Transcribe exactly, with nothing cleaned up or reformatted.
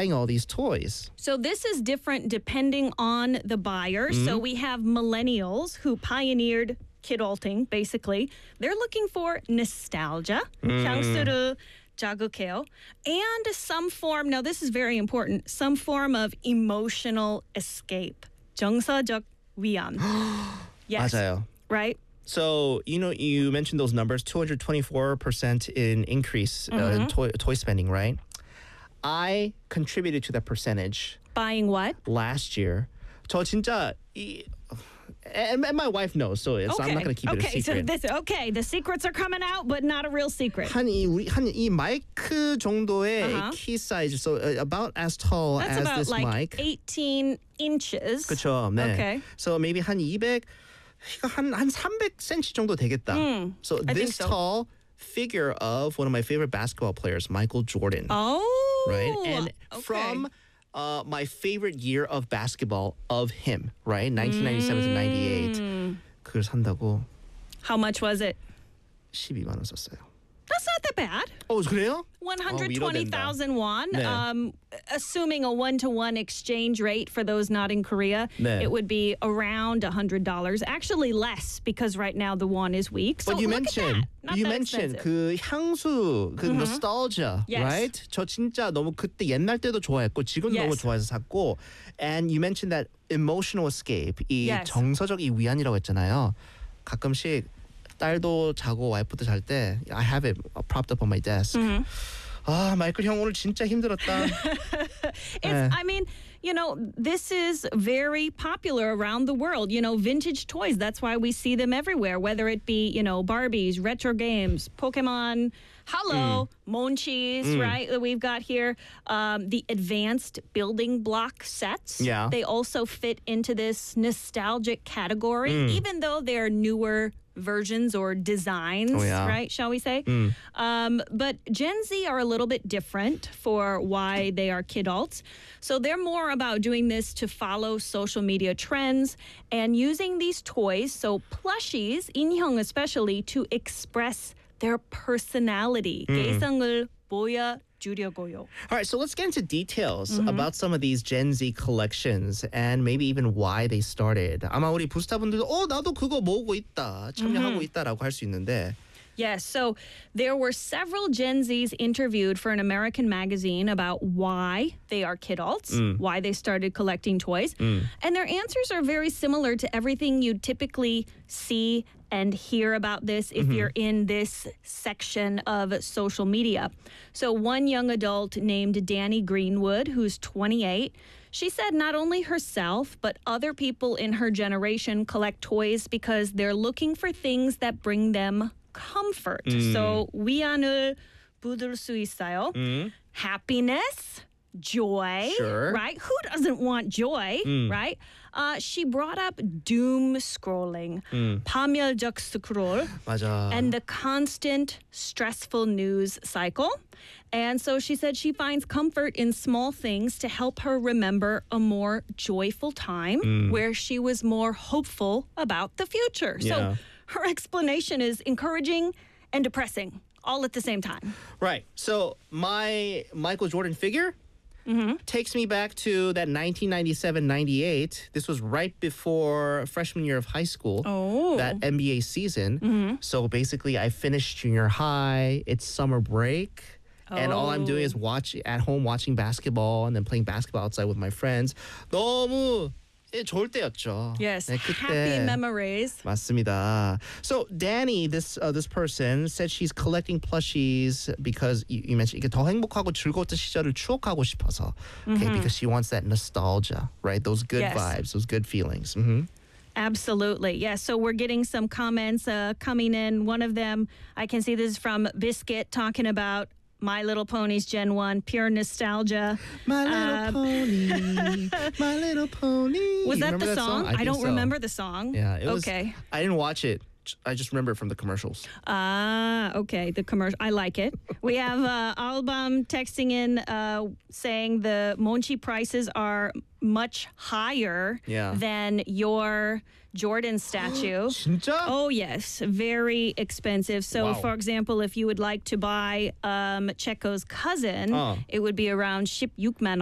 buying all these toys? So this is different depending on the buyer. Mm-hmm. So we have millennials who pioneered kidulting, basically. They're looking for nostalgia, 향수를 자극해요, and some form, now this is very important, some form of emotional escape. 정서적 위안. Yes. 맞아요. Right? So, you know, you mentioned those numbers, two hundred twenty-four percent in increase uh, in toy, toy spending, right? I contributed to that percentage Buying what? last year. 저 진짜 이, and, and my wife knows, so it's, I'm not going to keep okay, it a secret. So this, okay, the secrets are coming out, but not a real secret. 한이 우리 한이 마이크 정도의 Uh-huh. key size, so uh, about as tall That's as about this like mic. eighteen inches. 그렇죠. 네. Okay. So maybe 한 이백, 이거 한한 삼백 센티미터 정도 되겠다. Mm, so I think this so. tall figure of one of my favorite basketball players, Michael Jordan. Oh. Right? And okay. from uh, my favorite year of basketball of him, right? nineteen ninety-seven to ninety-eight. Mm. 그걸 산다고 How much was it? 십이만 원 썼어요. That's not that bad. 어, 그래요? one hundred twenty thousand won. 네. Um, assuming a one-to-one exchange rate for those not in Korea, 네. it would be around one hundred dollars. Actually less because right now the won is weak. So But you look mentioned, at that. Not you that mentioned expensive. 그 향수, 그 nostalgia, Yes. right? 저 진짜 너무 그때 옛날 때도 좋아했고 지금도 Yes. 너무 좋아해서 샀고, and you mentioned that emotional escape, 이 Yes. 정서적 이 위안이라고 했잖아요. 가끔씩 딸도 자고 와이프도 잘 때 I have it propped up on my desk. 아, 마이클 형 오늘 진짜 힘들었다. It's, 네. I mean, you know, this is very popular around the world. You know, vintage toys, that's why we see them everywhere, whether it be, you know, Barbies, retro games, Pokemon, Hello, Monchis, right, that we've got here. Um, the advanced building block sets. Yeah. They also fit into this nostalgic category, even though they're newer versions or designs, Oh, yeah. right, shall we say? Um, but Gen Z are a little bit different for why they are kidults. So they're more about doing this to follow social media trends and using these toys, so plushies, 인형 especially, to express their personality. 개성을 보여주려고요. All right, so let's get into details about some of these Gen Z collections and maybe even why they started. 아마 우리 부스타분들도 어 나도 그거 모으고 있다, 참여하고 있다라고 할 수 있는데. Yes, so there were several Gen Zs interviewed for an American magazine about why they are kidults, why they started collecting toys. And their answers are very similar to everything you typically see and hear about this if you're in this section of social media. So one young adult named Danny Greenwood, who's twenty-eight, she said not only herself, but other people in her generation collect toys because they're looking for things that bring them comfort. So 위안을 부를 수 있어요. Happiness, joy, Sure. right? Who doesn't want joy, right? Uh, she brought up doom scrolling, 파멸적 스크롤, 맞아. and the constant stressful news cycle. And so she said she finds comfort in small things to help her remember a more joyful time where she was more hopeful about the future. Yeah. So her explanation is encouraging and depressing all at the same time. Right. So my Michael Jordan figure takes me back to that nineteen ninety-seven ninety-eight. This was right before freshman year of high school. Oh. That N B A season. So basically, I finished junior high. It's summer break. And all I'm doing is watch at home watching basketball and then playing basketball outside with my friends. 너무 예, 좋을 때였죠. Yes, 네, 그때. happy memories. 맞습니다. So Danny, this uh, this person said she's collecting plushies because you, you mentioned 이게 더 행복하고 즐거웠던 시절을 추억하고 싶어서. Okay, because she wants that nostalgia, right? Those good Yes. vibes, those good feelings. Mm-hmm. Absolutely. Yes. So we're getting some comments uh, coming in. One of them, I can see this is from Biscuit talking about My Little Ponies Gen one, pure nostalgia. My little Um, pony, my little pony. Was You that remember the that song? I, I, think don't so. remember the song. Yeah, it was. Okay. I didn't watch it. I just remember it from the commercials. Ah, okay. The commercial. I like it. We have uh, Album texting in uh, saying the Monchi prices are much higher Yeah. than your Jordan statue. 진짜? Oh, yes. Very expensive. So, Wow. for example, if you would like to buy um, Checo's cousin, Oh. it would be around 십육만